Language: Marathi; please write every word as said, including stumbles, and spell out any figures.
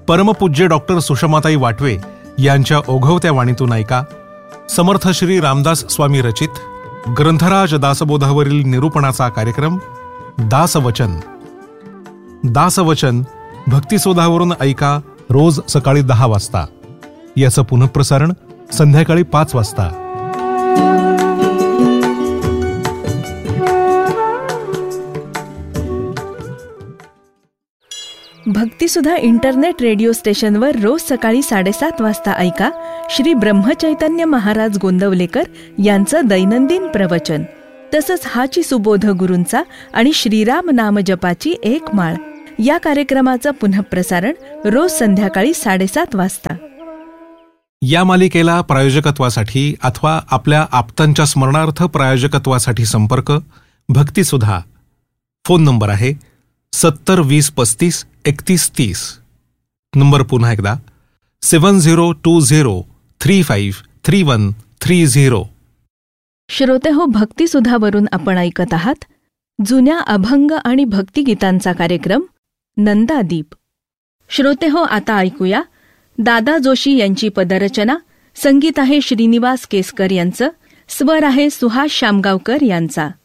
परमपूज्य डॉक्टर सुषमाताई वाटवे यांच्या ओघवत्या वाणीतून ऐका समर्थ श्री रामदास स्वामी रचित ग्रंथराज दासबोधावरील निरूपणाचा कार्यक्रम दासवचन. दासवचन भक्तिसोधावरून ऐका रोज सकाळी दहा वाजता. याचं पुनःप्रसारण संध्याकाळी पाच वाजता. भक्तिसुधा इंटरनेट रेडिओ स्टेशनवर रोज सकाळी साडेसात वाजता ऐका श्री ब्रह्मचैतन्य महाराज गोंदवलेकर यांचं दैनंदिन प्रवचन. तसंच हाची सुबोध गुरूंचा आणि श्रीराम नाम जपाची एक माळ या कार्यक्रमाचं पुनःप्रसारण रोज संध्याकाळी साडेसात वाजता. या मालिकेला प्रायोजकत्वासाठी अथवा आपल्या आप्तांच्या स्मरणार्थ प्रायोजकत्वासाठी संपर्क भक्तिसुधा. फोन नंबर आहे सत्तर वीस पस्तीस एकतीस तीस. नंबर पुन्हा एकदा सेवन zero to zero three five three one three zero. श्रोते हो, भक्तिसुधावरून आपण ऐकत आहात जुन्या अभंग आणि भक्तिगीतांचा कार्यक्रम नंदादीप. श्रोते हो, आता ऐकूया दादा जोशी यांची पदरचना. संगीत आहे श्रीनिवास केसकर यांचं, स्वर आहे सुहास शामगावकर यांचा.